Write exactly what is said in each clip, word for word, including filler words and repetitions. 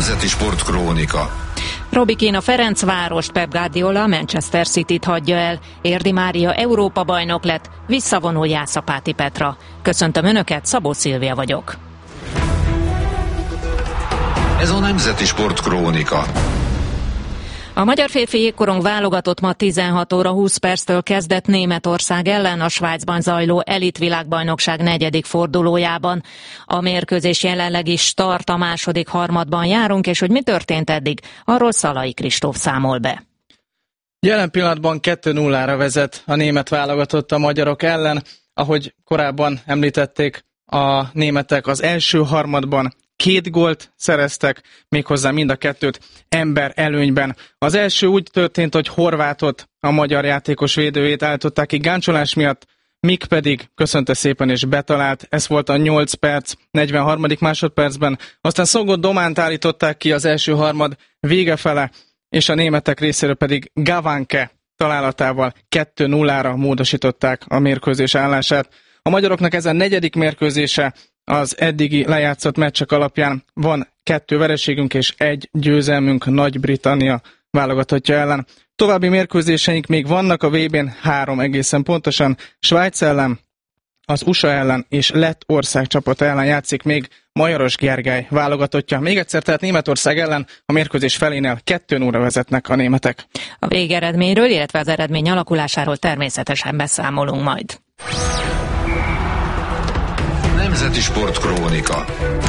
Nemzeti Sportkrónika. Robi a Ferencvárost, Pep Guardiola a Manchester Cityt hagyja el, Érdi Mária Európa-bajnok lett, visszavonul Jászapáti Petra. Köszöntöm Önöket, Szabó Szilvia vagyok. Ez a Nemzeti Sportkrónika. A magyar férfi jégkorong válogatott ma tizenhat óra húsz perctől kezdett Németország ellen a Svájcban zajló elit világbajnokság negyedik fordulójában. A mérkőzés jelenleg is tart, a második harmadban járunk, és hogy mi történt eddig, arról Szalai Kristóf számol be. Jelen pillanatban kettő nullára vezet a német válogatott a magyarok ellen. Ahogy korábban említették, a németek az első harmadban két gólt szereztek, méghozzá mind a kettőt ember előnyben. Az első úgy történt, hogy Horvátot, a magyar játékos védőjét állították ki gáncsolás miatt, Mik pedig köszönte szépen és betalált. Ez volt a nyolc perc, negyvenharmadik másodpercben. Aztán Szogott Dománt állították ki az első harmad vége fele, és a németek részéről pedig Gavánke találatával kettő nullára módosították a mérkőzés állását. A magyaroknak ez a negyedik mérkőzése az eddigi lejátszott meccsek alapján. Van kettő vereségünk és egy győzelmünk Nagy-Britannia válogatottja ellen. További mérkőzéseink még vannak a vé bén, három egészen pontosan. Svájc ellen, az u es á ellen és Lettország csapata ellen játszik még Majaros Gergely válogatottja. Még egyszer, tehát Németország ellen a mérkőzés felénél kettő nullra vezetnek a németek. A végeredményről, illetve az eredmény alakulásáról természetesen beszámolunk majd. Nemzeti Sportkrónika.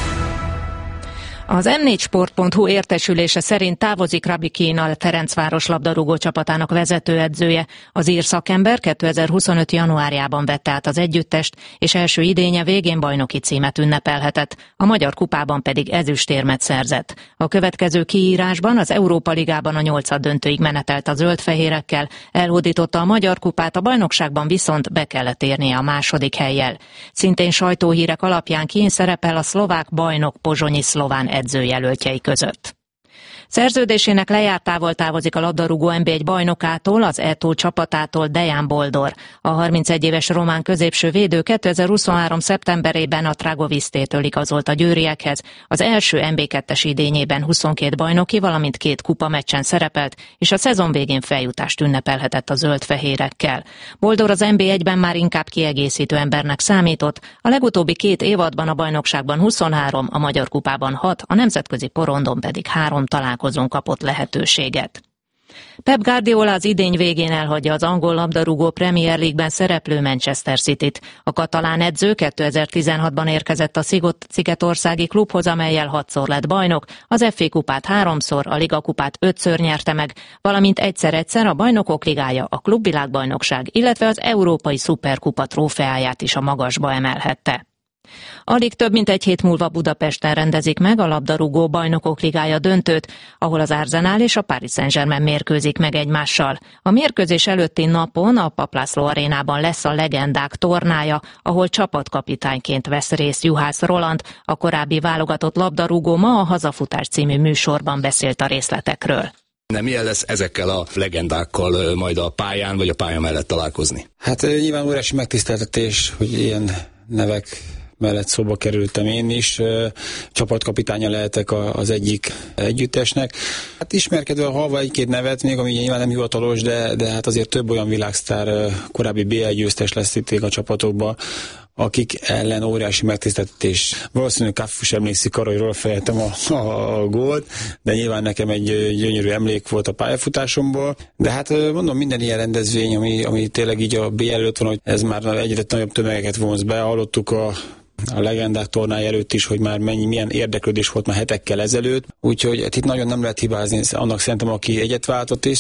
Az em négy sport pont hu értesülése szerint távozik Rabi Keane, a Ferencváros labdarúgó csapatának vezetőedzője. Az ír szakember kétezer-huszonöt januárjában vette át az együttest, és első idénye végén bajnoki címet ünnepelhetett, a Magyar Kupában pedig ezüstérmet szerzett. A következő kiírásban az Európa Ligában a nyolcaddöntőig menetelt a zöld-fehérekkel, elhódította a Magyar Kupát, a bajnokságban viszont be kellett érnie a második hellyel. Szintén sajtóhírek alapján Keane szerepel a szlovák bajnok Pozsonyi Szlován edzőjelöltjei között. Szerződésének lejártával távozik a labdarúgó en bé egy bajnokától, az é té o csapatától Dejan Boldor. A harmincegy éves román középső védő kétezer-huszonhárom szeptemberében a Dragovisztétől igazolt a győriekhez. Az első en bé kettes idényében huszonkét bajnoki, valamint két kupameccsen szerepelt, és a szezon végén feljutást ünnepelhetett a zöld-fehérekkel. Boldor az en bé egyben már inkább kiegészítő embernek számított, a legutóbbi két évadban a bajnokságban huszonhárom, a Magyar Kupában hat, a nemzetközi porondon pedig három találkozón kapott lehetőséget. Pep Guardiola az idény végén elhagyja az angol labdarúgó Premier League-ben szereplő Manchester Cityt. A katalán edző kétezer-tizenhatban érkezett a szigetországi klubhoz, amellyel hatszor lett bajnok, az ef á kupát háromszor, a Liga kupát ötször nyerte meg, valamint egyszer-egyszer a Bajnokok Ligája, a klubvilágbajnokság, illetve az Európai Szuperkupa trófeáját is a magasba emelhette. Alig több mint egy hét múlva Budapesten rendezik meg a labdarúgó Bajnokok Ligája döntőt, ahol az Arsenal és a Paris Saint-Germain mérkőzik meg egymással. A mérkőzés előtti napon a Papp László arénában lesz a legendák tornája, ahol csapatkapitányként vesz részt Juhász Roland, a korábbi válogatott labdarúgó ma a Hazafutás című műsorban beszélt a részletekről. Nem milyen lesz ezekkel a legendákkal majd a pályán, vagy a pálya mellett találkozni? Hát nyilván óriási megtiszteltetés, hogy ilyen nevek mellett szóba kerültem én is. Csapatkapitánya lehetek az egyik együttesnek. Hát ismerkedve halva egy-két nevet, még ami nyilván nem hivatalos, de, de hát azért több olyan világsztár, korábbi bé el győztes lesz itt a csapatokban, akik ellen óriási megtiszteltetés. Valószínűleg Kaffus emlékszik arra, hogy róla fejeltem a, a, a gólt, de nyilván nekem egy gyönyörű emlék volt a pályafutásomból. De hát mondom, minden ilyen rendezvény, ami, ami tényleg így a bé el előtt van, hogy ez már egyre nagyobb tömegeket vonz be. Hallottuk a a legendák tornája előtt is, hogy már mennyi, milyen érdeklődés volt már hetekkel ezelőtt, úgyhogy itt nagyon nem lehet hibázni annak szerintem, aki egyet váltott is.